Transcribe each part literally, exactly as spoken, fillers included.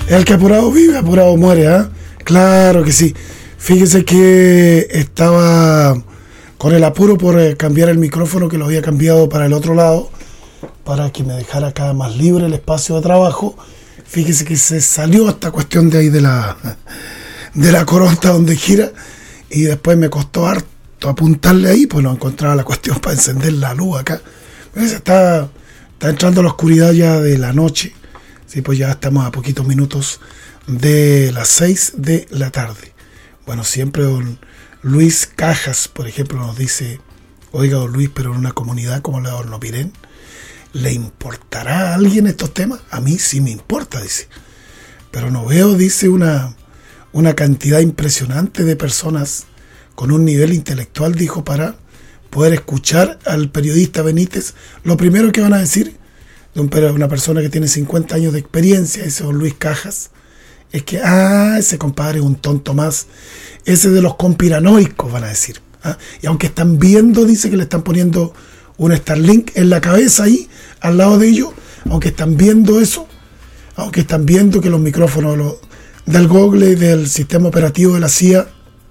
El que apurado vive, apurado muere, ¿ah? ¿eh? Claro que sí. Fíjese que estaba con el apuro por eh, cambiar el micrófono, que lo había cambiado para el otro lado, para que me dejara acá más libre el espacio de trabajo. Fíjese que se salió esta cuestión de ahí de la de la coronta donde gira, y después me costó harto apuntarle ahí, pues no encontraba la cuestión para encender la luz acá. Pues está, está entrando la oscuridad ya de la noche. Sí, pues ya estamos a poquitos minutos de las seis de la tarde. Bueno, siempre don Luis Cajas, por ejemplo, nos dice: oiga, don Luis, pero en una comunidad como la de Hornopirén, ¿le importará a alguien estos temas? A mí sí me importa, dice. Pero no veo, dice, una, una cantidad impresionante de personas con un nivel intelectual, dijo, para poder escuchar al periodista Benítez. Lo primero que van a decir de una persona que tiene cincuenta años de experiencia, ese don Luis Cajas, es que, ah, ese compadre es un tonto más, ese de los conspiranoicos, van a decir. ¿Ah? Y aunque están viendo, dice que le están poniendo un Starlink en la cabeza ahí, al lado de ellos, aunque están viendo eso, aunque están viendo que los micrófonos los, del Google y del sistema operativo de la C I A,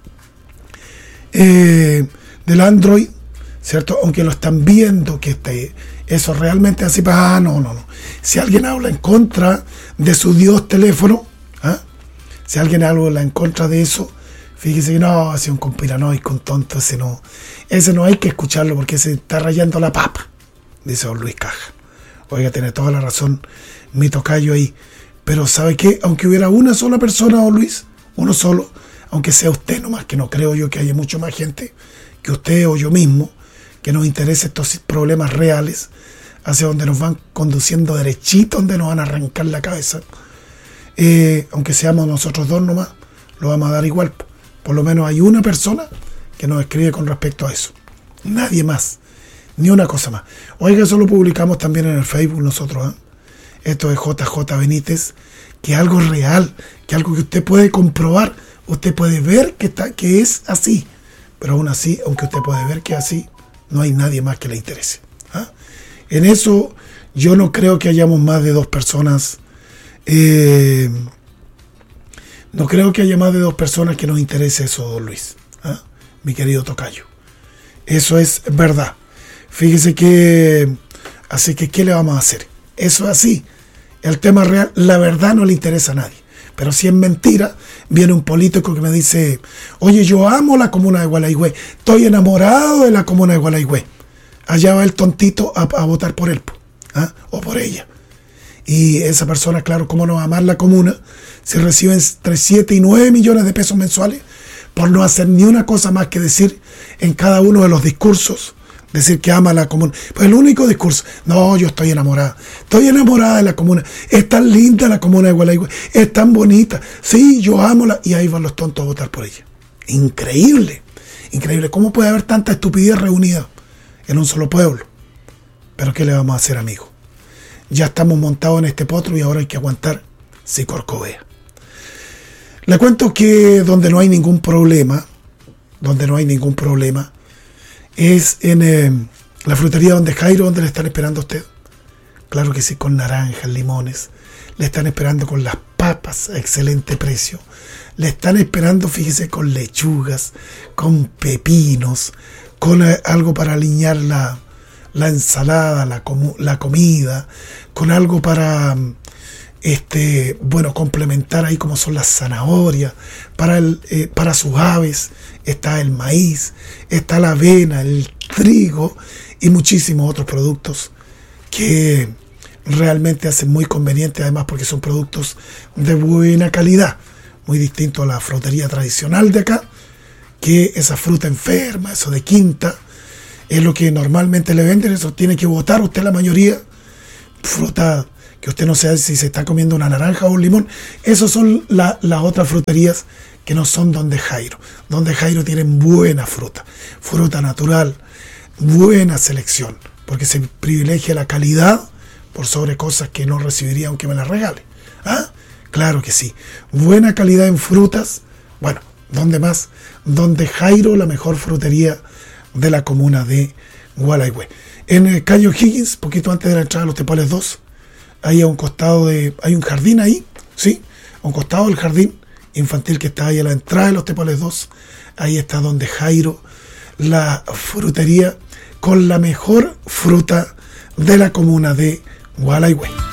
eh, del Android, ¿cierto? Aunque lo están viendo que este, eso realmente así, ah, no, no, no. Si alguien habla en contra de su Dios teléfono, ¿ah? Si alguien habla en contra de eso, fíjese que no, ha sido un conspiranoico, un tonto, ese no, ese no hay que escucharlo porque se está rayando la papa, dice don Luis Caja. Oiga, tiene toda la razón mi tocayo ahí. Pero ¿sabe qué? Aunque hubiera una sola persona, don Luis, uno solo, aunque sea usted nomás, que no creo yo que haya mucho más gente que usted o yo mismo, que nos interese estos problemas reales, hacia donde nos van conduciendo derechito, donde nos van a arrancar la cabeza, eh, aunque seamos nosotros dos nomás, lo vamos a dar igual. Por lo menos hay una persona que nos escribe con respecto a eso. Nadie más. Ni una cosa más. Oiga, eso lo publicamos también en el Facebook nosotros. ¿eh? Esto es J J Benítez, que es algo real, que es algo que usted puede comprobar. Usted puede ver que, está, que es así. Pero aún así, aunque usted puede ver que es así, no hay nadie más que le interese. ¿eh? En eso yo no creo que hayamos más de dos personas. Eh, no creo que haya más de dos personas que nos interese eso, don Luis. ¿eh? Mi querido tocayo. Eso es verdad. Fíjese que, así que, ¿qué le vamos a hacer? Eso es así. El tema real, la verdad no le interesa a nadie. Pero si es mentira, viene un político que me dice: oye, yo amo la comuna de Gualeguay, estoy enamorado de la comuna de Gualeguay. Allá va el tontito a, a votar por él, ¿eh? O por ella. Y esa persona, claro, ¿cómo no va a amar la comuna si reciben entre siete y nueve millones de pesos mensuales por no hacer ni una cosa más que decir en cada uno de los discursos? Decir que ama la comuna. Pues el único discurso: no, yo estoy enamorada. Estoy enamorada de la comuna. Es tan linda la comuna de Gualeguay. Es tan bonita. Sí, yo amo la... Y ahí van los tontos a votar por ella. Increíble. Increíble. ¿Cómo puede haber tanta estupidez reunida en un solo pueblo? Pero ¿qué le vamos a hacer, amigo? Ya estamos montados en este potro y ahora hay que aguantar si corcovea. Le cuento que donde no hay ningún problema, donde no hay ningún problema, es en eh, la frutería donde Jairo, donde le están esperando a usted. Claro que sí, con naranjas, limones. Le están esperando con las papas a excelente precio. Le están esperando, fíjese, con lechugas, con pepinos, con eh, algo para aliñar la, la ensalada, la, com- la comida, con algo para, este, bueno, complementar ahí como son las zanahorias, para, el, eh, para sus aves. Está el maíz, está la avena, el trigo y muchísimos otros productos que realmente hacen muy conveniente, además porque son productos de buena calidad, muy distinto a la frutería tradicional de acá, que esa fruta enferma, eso de quinta, es lo que normalmente le venden. Eso tiene que botar usted la mayoría, fruta que usted no sabe si se está comiendo una naranja o un limón. Esas son la, las otras fruterías que no son donde Jairo. Donde Jairo tienen buena fruta, fruta natural, buena selección, porque se privilegia la calidad por sobre cosas que no recibiría aunque me las regale. ¿Ah? Claro que sí. Buena calidad en frutas. Bueno, ¿dónde más? Donde Jairo, la mejor frutería de la comuna de Gualeguay. En el calle O'Higgins, poquito antes de la entrada de los Tepoales dos, ahí a un costado de... hay un jardín ahí, ¿sí? a un costado del jardín infantil que está ahí a la entrada de los Tepoales dos. Ahí está donde Jairo, la frutería con la mejor fruta de la comuna de Gualeguay.